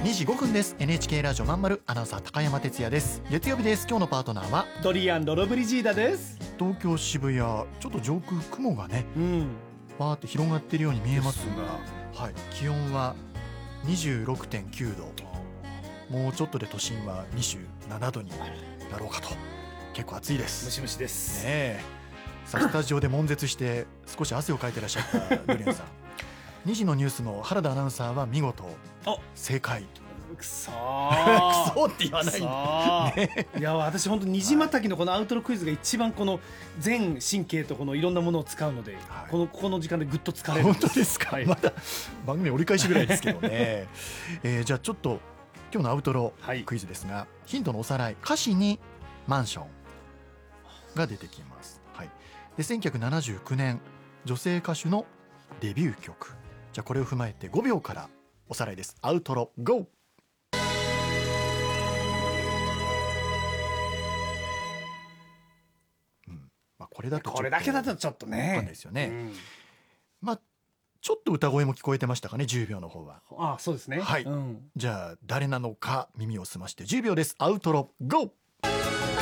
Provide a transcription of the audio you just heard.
2時5分です。 NHK ラジオまんまるアナウンサー高山哲也です。月曜日です。今日のパートナーはドリアンドロブリジーダです。 東京渋谷、ちょっと上空雲がねバーって広がっているように見えますが、はい、気温は 26.9 度、もうちょっとで都心は27度になろうかと。結構暑いです。 ムシムシですねえ。さあスタジオで悶絶して少し汗をかいてらっしゃったドリアンさん2時のニュースの原田アナウンサーは見事正解。 くそクーソって言わないんだ、ね、 いや私本当虹またぎのこのアウトロクイズが一番この全神経とこのいろんなものを使うので、はい、この時間でぐっと疲れるんです。 本当ですか、はい、また番組折り返しぐらいですけどねじゃあちょっと今日のアウトロクイズですが、はい、ヒントのおさらい。歌詞にマンションが出てきます、はい、で1979年女性歌手のデビュー曲。じゃあこれを踏まえて5秒からおさらいです。アウトロ GO。これだけだとちょっとね分かんないですよね、ちょっと歌声も聞こえてましたかね、10秒の方は。 ああそうですね、 はい、じゃあ誰なのか耳を澄まして10秒です。アウトロ GO。